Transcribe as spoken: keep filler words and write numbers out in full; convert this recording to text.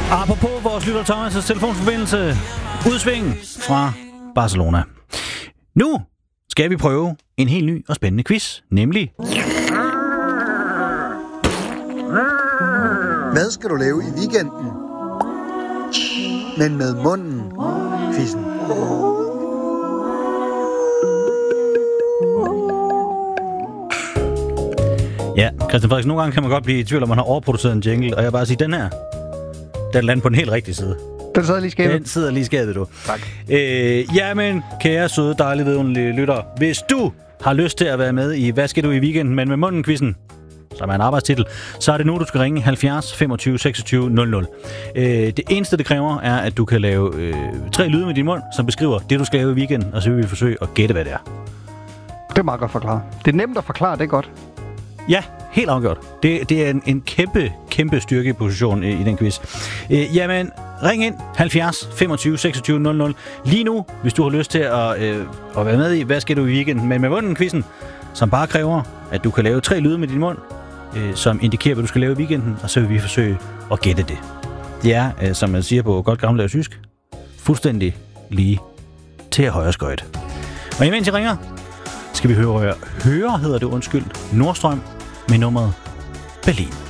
Apropos vores lytter Thomas' telefonforbindelse. Udsving fra Barcelona. Nu skal vi prøve en helt ny og spændende quiz, nemlig... Hvad skal du lave i weekenden? Men med munden. Quizzen. Ja, Christian Frederiksen, nogle gange kan man godt blive i tvivl, om man har overproduceret en jingle, og jeg vil bare sige, den her, den lander på den helt rigtige side. Den sidder lige i skabet. Den sidder lige i skabet, du. Tak. Øh, jamen, kære, søde, dejlige, vidunderlige lytter. Hvis du har lyst til at være med i Hvad skal du i weekenden, men med munden-quizzen, som er en arbejdstitel, så er det nu, du skal ringe halvfjerds femogtyve seksogtyve nul nul. Øh, det eneste, det kræver, er, at du kan lave øh, tre lyde med din mund, som beskriver det, du skal lave i weekenden, og så vil vi forsøge at gætte, hvad det er. Det er meget godt forklaret. Det er nemt at forklare, det er godt. Ja, helt afgjort. Det, det er en, en kæmpe, kæmpe styrkeposition i, i den quiz. Øh, jamen, ring ind halvfjerds femogtyve seksogtyve nul nul. Lige nu, hvis du har lyst til at, øh, at være med i Hvad skal du i weekenden, men med munden-quizzen, som bare kræver, at du kan lave tre lyde med din mund, øh, som indikerer, hvad du skal lave i weekenden, og så vil vi forsøge at gætte det. Det er, øh, som man siger på godt gammeldags tysk, fuldstændig lige til højre skøjt. Og imens I ringer, skal vi høre, høre hedder det undskyld, Nordstrøm med nummeret Berlin.